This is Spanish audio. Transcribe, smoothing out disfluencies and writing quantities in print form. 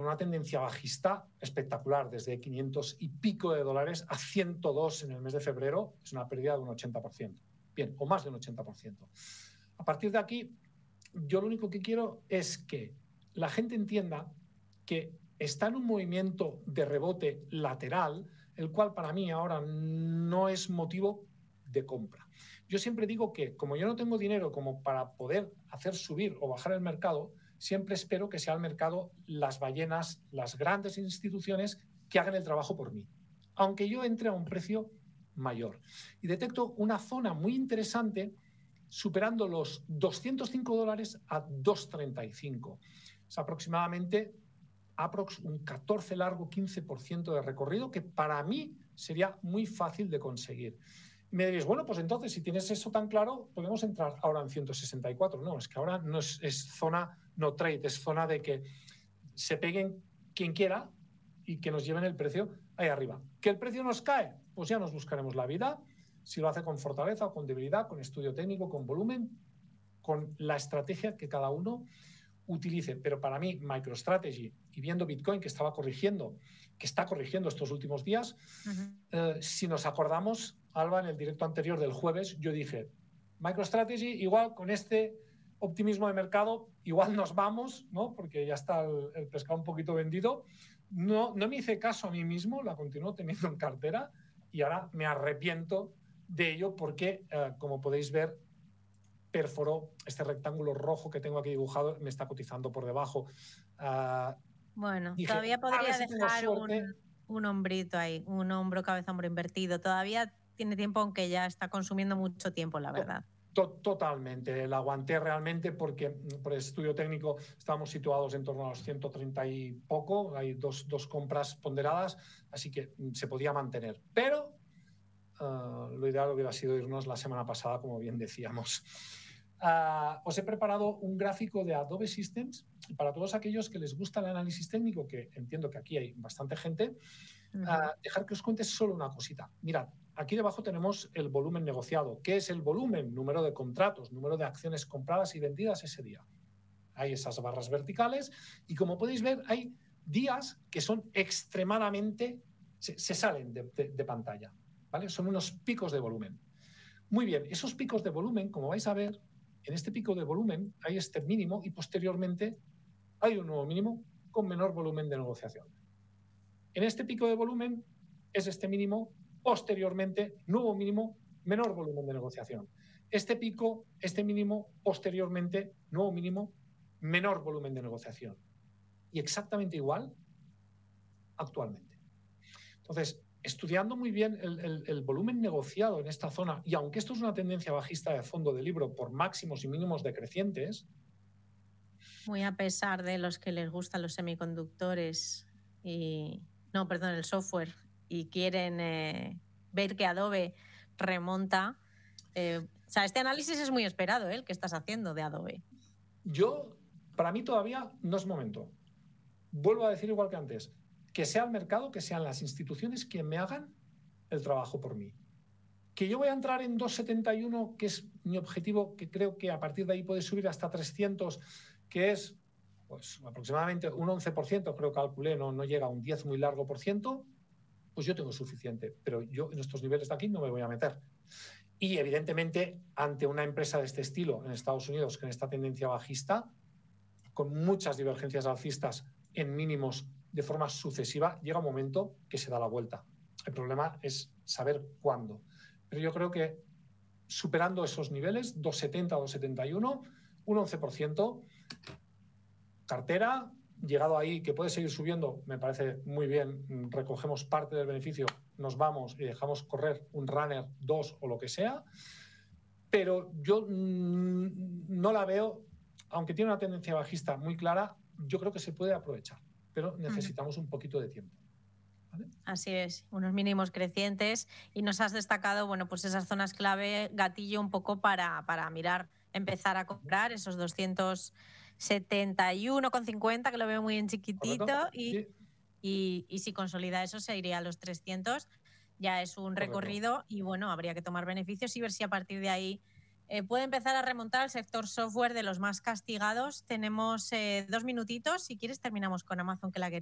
una tendencia bajista espectacular, desde 500 y pico de dólares a 102 en el mes de febrero, es una pérdida de un 80%. Bien, o más de un 80%. A partir de aquí, yo lo único que quiero es que la gente entienda que está en un movimiento de rebote lateral, el cual para mí ahora no es motivo de compra. Yo siempre digo que como yo no tengo dinero como para poder hacer subir o bajar el mercado, siempre espero que sea el mercado, las ballenas, las grandes instituciones que hagan el trabajo por mí, aunque yo entre a un precio mayor. Y detecto una zona muy interesante superando los $205 a 235. Es aproximadamente un 14 largo, 15% de recorrido que para mí sería muy fácil de conseguir. Y me diréis, bueno, pues entonces si tienes eso tan claro, podemos entrar ahora en 164. No, es que ahora no es zona no trade, es zona de que se peguen quien quiera y que nos lleven el precio ahí arriba. ¿Que el precio nos cae? Pues ya nos buscaremos la vida, si lo hace con fortaleza o con debilidad, con estudio técnico, con volumen, con la estrategia que cada uno utilice. Pero para mí, MicroStrategy, y viendo Bitcoin que está corrigiendo estos últimos días, si nos acordamos, Alba, en el directo anterior del jueves, yo dije, MicroStrategy, igual con este optimismo de mercado, igual nos vamos, ¿no? Porque ya está el pescado un poquito vendido. No me hice caso a mí mismo, la continúo teniendo en cartera y ahora me arrepiento de ello porque, como podéis ver, perforó este rectángulo rojo que tengo aquí dibujado, me está cotizando por debajo. Bueno, dije, todavía podría si dejar un hombrito ahí, un hombro, cabeza, hombro invertido. Todavía tiene tiempo, aunque ya está consumiendo mucho tiempo, la verdad. Totalmente, la aguanté realmente porque por el estudio técnico estábamos situados en torno a los 130 y poco, hay dos compras ponderadas, así que se podía mantener. Pero lo ideal hubiera sido irnos la semana pasada, como bien decíamos. Os he preparado un gráfico de Adobe Systems y para todos aquellos que les gusta el análisis técnico, que entiendo que aquí hay bastante gente, dejar que os cuente solo una cosita. Mirad, aquí debajo tenemos el volumen negociado. ¿Qué es el volumen? Número de contratos, número de acciones compradas y vendidas ese día. Hay esas barras verticales y como podéis ver hay días que son extremadamente, se salen de pantalla, ¿vale? Son unos picos de volumen. Muy bien, esos picos de volumen, como vais a ver, en este pico de volumen hay este mínimo y posteriormente hay un nuevo mínimo con menor volumen de negociación. En este pico de volumen es este mínimo, posteriormente nuevo mínimo, menor volumen de negociación. Este pico, este mínimo, posteriormente nuevo mínimo, menor volumen de negociación. Y exactamente igual actualmente. Entonces, estudiando muy bien el volumen negociado en esta zona, y aunque esto es una tendencia bajista de fondo de libro por máximos y mínimos decrecientes. Muy a pesar de los que les gustan los semiconductores el software y quieren ver que Adobe remonta. Este análisis es muy esperado, el que estás haciendo de Adobe. Para mí todavía no es momento. Vuelvo a decir igual que antes, que sea el mercado, que sean las instituciones quien me hagan el trabajo por mí. Que yo voy a entrar en 271, que es mi objetivo, que creo que a partir de ahí puede subir hasta 300, que es pues aproximadamente un 11%, creo que calculé, no llega a un 10 muy largo por ciento, pues yo tengo suficiente. Pero yo en estos niveles de aquí no me voy a meter. Y evidentemente, ante una empresa de este estilo en Estados Unidos, que en esta tendencia bajista, con muchas divergencias alcistas en mínimos de forma sucesiva, llega un momento que se da la vuelta. El problema es saber cuándo. Pero yo creo que superando esos niveles, 270, 271, un 11%, cartera, llegado ahí, que puede seguir subiendo, me parece muy bien, recogemos parte del beneficio, nos vamos y dejamos correr un runner 2 o lo que sea, pero yo no la veo, aunque tiene una tendencia bajista muy clara, yo creo que se puede aprovechar, pero necesitamos un poquito de tiempo. ¿Vale? Así es, unos mínimos crecientes y nos has destacado, pues esas zonas clave, gatillo un poco para mirar, empezar a comprar esos 271,50, que lo veo muy en chiquitito, y si consolida eso se iría a los 300, ya es un recorrido y habría que tomar beneficios y ver si a partir de ahí puede empezar a remontar al sector software de los más castigados. Tenemos 2 minutitos, si quieres terminamos con Amazon, que la quería.